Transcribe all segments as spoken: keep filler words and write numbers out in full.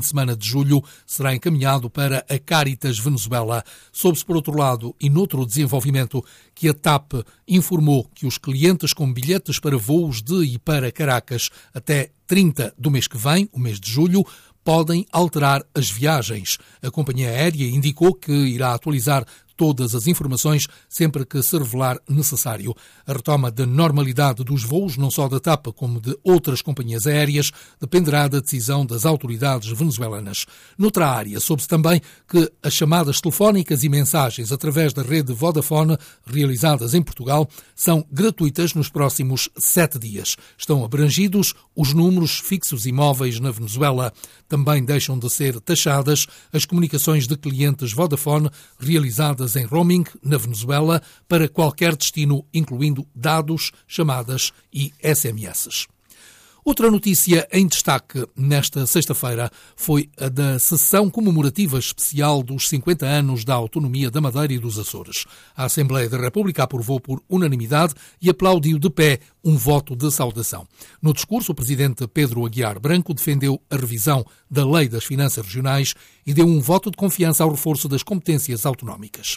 semana de julho será encaminhado para a Caritas Venezuela. Soube-se, por outro lado, e noutro desenvolvimento, que a TAP informou que os clientes com bilhetes para voos de e para Caracas até trinta do mês que vem, o mês de julho, podem alterar as viagens. A companhia aérea indicou que irá atualizar todas as informações sempre que se revelar necessário. A retoma da normalidade dos voos, não só da TAP como de outras companhias aéreas, dependerá da decisão das autoridades venezuelanas. Noutra área, soube-se também que as chamadas telefónicas e mensagens através da rede Vodafone realizadas em Portugal são gratuitas nos próximos sete dias. Estão abrangidos os números fixos e móveis na Venezuela. Também deixam de ser taxadas as comunicações de clientes Vodafone realizadas em roaming na Venezuela para qualquer destino, incluindo dados, chamadas e S M S. Outra notícia em destaque nesta sexta-feira foi a da sessão comemorativa especial dos cinquenta anos da autonomia da Madeira e dos Açores. A Assembleia da República aprovou por unanimidade e aplaudiu de pé um voto de saudação. No discurso, o presidente Pedro Aguiar Branco defendeu a revisão da Lei das Finanças Regionais e deu um voto de confiança ao reforço das competências autonómicas.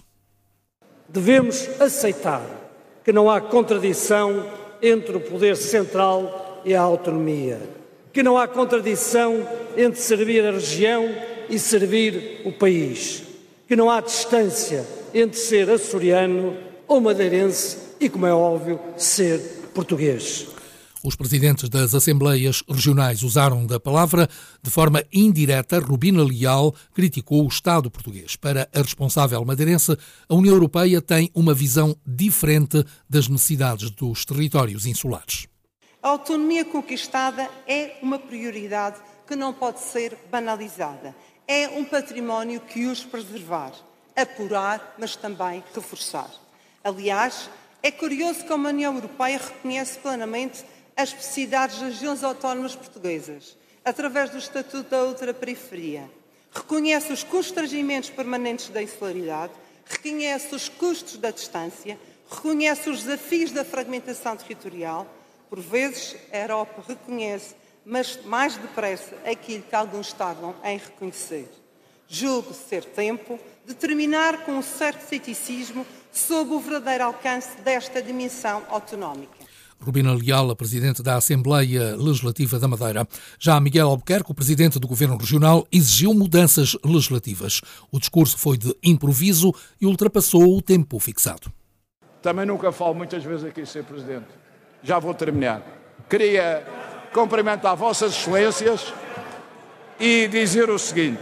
Devemos aceitar que não há contradição entre o poder central e a autonomia, que não há contradição entre servir a região e servir o país, que não há distância entre ser açoriano ou madeirense e, como é óbvio, ser português. Os presidentes das Assembleias Regionais usaram da palavra de forma indireta. Rubina Leal criticou o Estado português. Para a responsável madeirense, a União Europeia tem uma visão diferente das necessidades dos territórios insulares. A autonomia conquistada é uma prioridade que não pode ser banalizada. É um património que os preservar, apurar, mas também reforçar. Aliás, é curioso que a União Europeia reconhece plenamente as especificidades das regiões autónomas portuguesas, através do Estatuto da Ultraperiferia. Reconhece os constrangimentos permanentes da insularidade, reconhece os custos da distância, reconhece os desafios da fragmentação territorial. Por vezes, a Europa reconhece, mas mais depressa, aquilo que alguns tardam em reconhecer. Julgo ser tempo de terminar com um certo ceticismo sobre o verdadeiro alcance desta dimensão autonómica. Rubina Leal, a presidente da Assembleia Legislativa da Madeira. Já Miguel Albuquerque, o presidente do Governo Regional, exigiu mudanças legislativas. O discurso foi de improviso e ultrapassou o tempo fixado. Também nunca falo muitas vezes aqui, senhor Presidente. Já vou terminar. Queria cumprimentar Vossas Excelências e dizer o seguinte: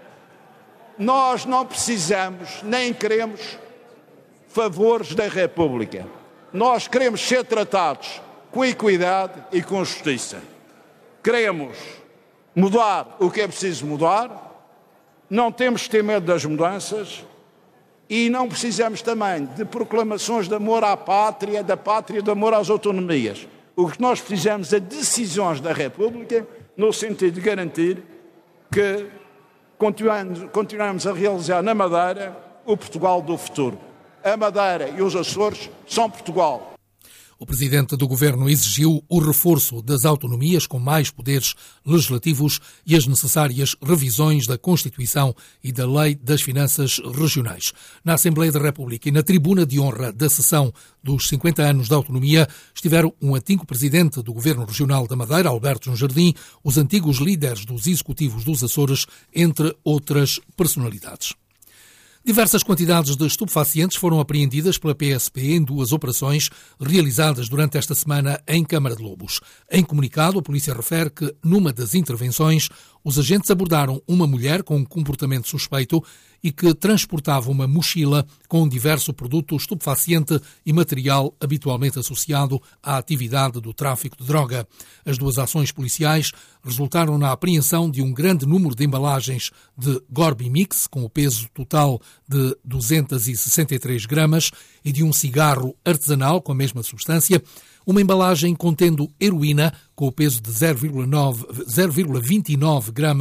nós não precisamos nem queremos favores da República. Nós queremos ser tratados com equidade e com justiça. Queremos mudar o que é preciso mudar, não temos que ter medo das mudanças e não precisamos também de proclamações de amor à pátria, da pátria de amor às autonomias. O que nós precisamos é decisões da República no sentido de garantir que continuamos, continuamos a realizar na Madeira o Portugal do futuro. A Madeira e os Açores são Portugal. O presidente do Governo exigiu o reforço das autonomias com mais poderes legislativos e as necessárias revisões da Constituição e da Lei das Finanças Regionais. Na Assembleia da República e na tribuna de honra da sessão dos cinquenta anos da autonomia estiveram um antigo presidente do Governo Regional da Madeira, Alberto João Jardim, os antigos líderes dos executivos dos Açores, entre outras personalidades. Diversas quantidades de estupefacientes foram apreendidas pela P S P em duas operações realizadas durante esta semana em Câmara de Lobos. Em comunicado, a polícia refere que, numa das intervenções, os agentes abordaram uma mulher com um comportamento suspeito e que transportava uma mochila com diverso produto estupefaciente e material habitualmente associado à atividade do tráfico de droga. As duas ações policiais resultaram na apreensão de um grande número de embalagens de Gorbimix, com o peso total de duzentos e sessenta e três gramas, e de um cigarro artesanal com a mesma substância, uma embalagem contendo heroína com o peso de zero vírgula vinte e nove gramas,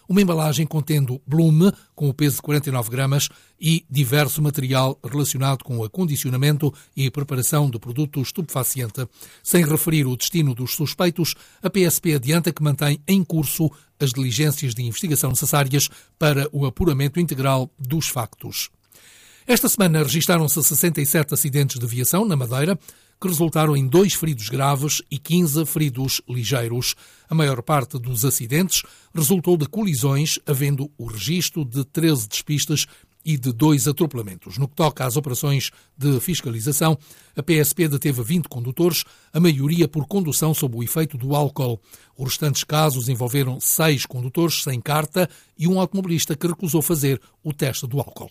uma embalagem contendo Blume, com o peso de quarenta e nove gramas, e diverso material relacionado com o acondicionamento e preparação de produto estupefaciente. Sem referir o destino dos suspeitos, a P S P adianta que mantém em curso as diligências de investigação necessárias para o apuramento integral dos factos. Esta semana registaram-se sessenta e sete acidentes de viação na Madeira, que resultaram em dois feridos graves e quinze feridos ligeiros. A maior parte dos acidentes resultou de colisões, havendo o registro de treze despistas e de dois atropelamentos. No que toca às operações de fiscalização, a P S P deteve vinte condutores, a maioria por condução sob o efeito do álcool. Os restantes casos envolveram seis condutores sem carta e um automobilista que recusou fazer o teste do álcool.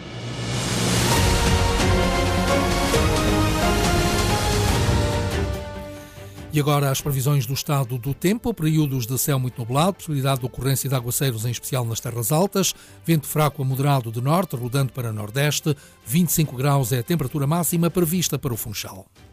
E agora as previsões do estado do tempo, períodos de céu muito nublado, possibilidade de ocorrência de aguaceiros, em especial nas terras altas, vento fraco a moderado de norte, rodando para nordeste, vinte e cinco graus é a temperatura máxima prevista para o Funchal.